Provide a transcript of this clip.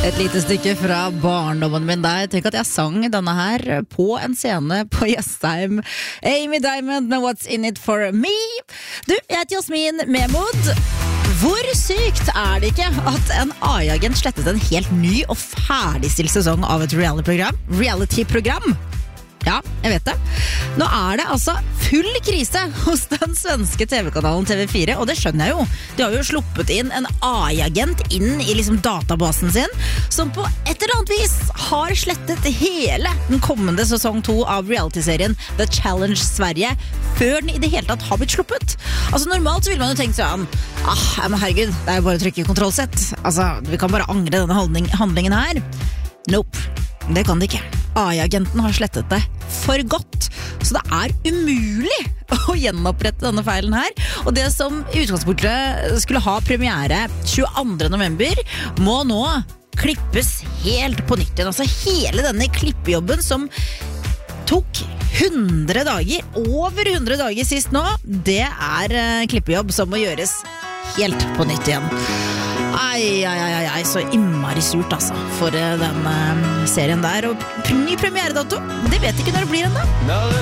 Et lite stykke fra barndommen min der. Tenk at jeg sang denne her på en scene på Jessheim. Amy Diamond med What's In It For Me. Du, jeg heter Jasmin Memod. Hvor sykt er det ikke at en AI-agent slettet en helt ny og ferdigstilt sesong av et reality-program? Ja, jeg vet det. Nå er det altså full krise hos den svenske TV-kanalen TV4, og det skjønner jeg jo. De har jo sluppet inn en AI-agent inn i liksom databasen sin, som på et eller annet vis har slettet hele den kommende sesong 2 av reality-serien The Challenge Sverige, før den i det hele tatt har blitt sluppet. Altså normalt så vil man jo tenke sånn, men herregud, det er jo bare å trykke kontrollsett. Altså, vi kan bare angre denne handlingen her. Nope, det kan de ikke. AI-agenten har slettet det for godt, så det er umulig å gjenopprette denne feilen her. Og det som i utgangspunktet skulle ha premiere 22. november, må nå klippes helt på nytt igjen. Altså hele denne klippejobben som tok 100 dager, over 100 dager sist nå, det er klippejobb som må gjøres helt på nytt igjen. Så innmari surt altså for den serien der. Og ny premieredato, det vet ikke når det blir enda.